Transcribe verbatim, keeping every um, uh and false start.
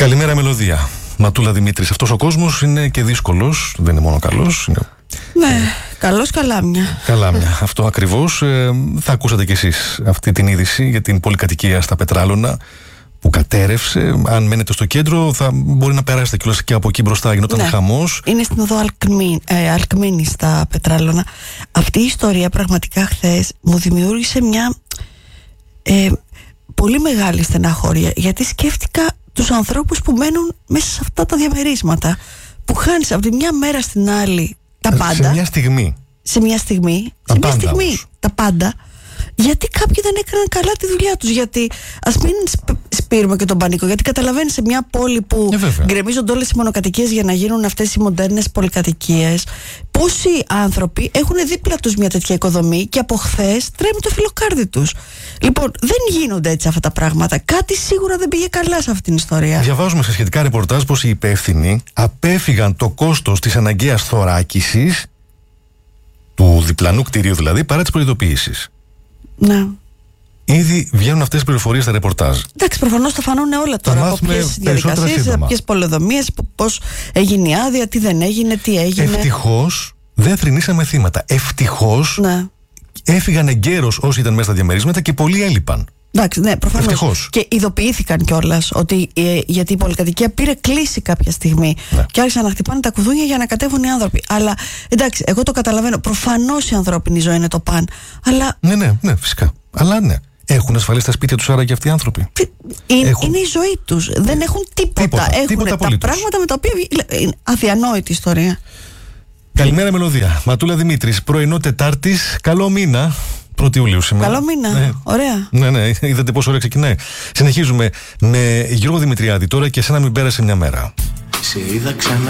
Καλημέρα, Μελωδία. Ματούλα Δημήτρης. Αυτός ο κόσμος είναι και δύσκολος, δεν είναι μόνο καλός. Είναι... Ναι, καλός καλάμια. Καλάμια, αυτό ακριβώς. Ε, θα ακούσατε κι εσείς αυτή την είδηση για την πολυκατοικία στα Πετράλωνα που κατέρευσε. Αν μένετε στο κέντρο, θα μπορεί να περάσετε κιόλας και από εκεί μπροστά. Γινόταν ναι. χαμός. Είναι στην οδό Αλκμή, ε, Αλκμίνη στα Πετράλωνα. Αυτή η ιστορία πραγματικά χθες μου δημιούργησε μια ε, πολύ μεγάλη στεναχώρια, γιατί σκέφτηκα τους ανθρώπους που μένουν μέσα σε αυτά τα διαμερίσματα, που χάνεις από τη μια μέρα στην άλλη τα πάντα. Σε μια στιγμή. Σε μια στιγμή. Τα σε πάντα, μια στιγμή όμως. τα πάντα. Γιατί κάποιοι δεν έκαναν καλά τη δουλειά τους. Γιατί ας μην σπείρουμε και τον πανικό. Γιατί καταλαβαίνεις, σε μια πόλη που ε, γκρεμίζονται όλες οι μονοκατοικίες για να γίνουν αυτές οι μοντέρνες πολυκατοικίες, πόσοι άνθρωποι έχουν δίπλα τους μια τέτοια οικοδομή και από χθες τρέμει το φιλοκάρδι τους. Λοιπόν, δεν γίνονται έτσι αυτά τα πράγματα. Κάτι σίγουρα δεν πήγε καλά σε αυτήν την ιστορία. Διαβάζουμε σε σχετικά ρεπορτάζ πως οι υπεύθυνοι απέφυγαν το κόστος της αναγκαίας θωράκισης του διπλανού κτηρίου, δηλαδή, παρά τις προειδοποιήσεις. Ναι. Ήδη βγαίνουν αυτές τις πληροφορίες στα ρεπορτάζ. Εντάξει, προφανώς θα φανούν όλα τώρα. Από ποιες διαδικασίες, από ποιες πολεοδομίες, πώς έγινε η άδεια, τι δεν έγινε, τι έγινε. Ευτυχώς δεν θρηνήσαμε θύματα. Ευτυχώς ναι. έφυγαν εγκαίρως όσοι ήταν μέσα στα διαμερίσματα και πολλοί έλειπαν. Εντάξει, ναι, προφανώς. Ευτυχώς. Και ειδοποιήθηκαν κιόλας ότι ε, γιατί η πολυκατοικία πήρε κλίση κάποια στιγμή ναι. και άρχισαν να χτυπάνε τα κουδούνια για να κατέβουν οι άνθρωποι. Αλλά εντάξει, εγώ το καταλαβαίνω. Προφανώς η ανθρώπινη ζωή είναι το παν. Αλλά... Ναι, ναι, ναι, φυσικά. Αλλά ναι. Έχουν ασφαλίσει τα σπίτια τους άρα και αυτοί οι άνθρωποι. Είναι, είναι η ζωή τους. Δεν έχουν τίποτα. τίποτα Έχουν τίποτα τα απολύτως. πράγματα με τα οποία. Είναι αδιανόητη ιστορία. Καλημέρα, Μελωδία. Ματούλα Δημήτρης. Πρωινό Τετάρτης. Καλό μήνα. πρώτη Ιουλίου σήμερα. Καλό μήνα. Ναι. Ωραία. Ναι, ναι. Είδατε πόσο ωραία ξεκινάει. Συνεχίζουμε με Γιώργο Δημητριάδη τώρα, και εσένα μην πέρασε μια μέρα. Σε είδα ξανά.